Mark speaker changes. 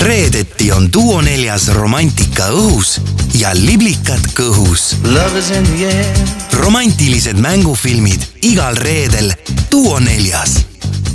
Speaker 1: Reedeti on Duo 4 romantika õhus ja liblikad kõhus. Romantilised mängufilmid igal reedel Duo 4.